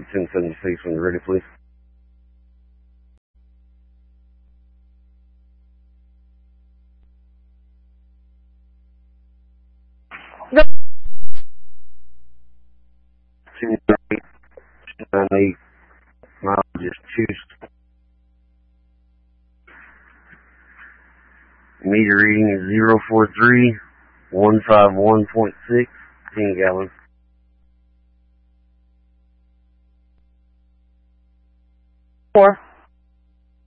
1076 when you're ready, please. No. 298 miles, just choose. Meter reading is 043-151.6, 10 gallons. 4.